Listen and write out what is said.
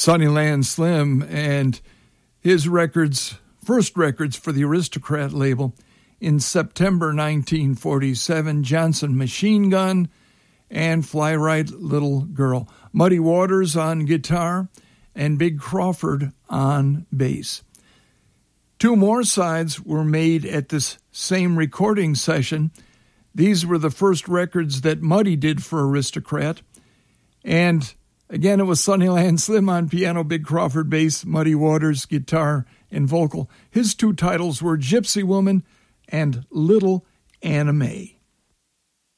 Sunnyland Slim and his first records for the Aristocrat label. In September 1947, Johnson Machine Gun and Fly Right Little Girl. Muddy Waters on guitar and Big Crawford on bass. Two more sides were made at this same recording session. These were the first records that Muddy did for Aristocrat. And again, it was Sunnyland Slim on piano, Big Crawford bass, Muddy Waters guitar and vocal. His two titles were Gypsy Woman and Little Anna May.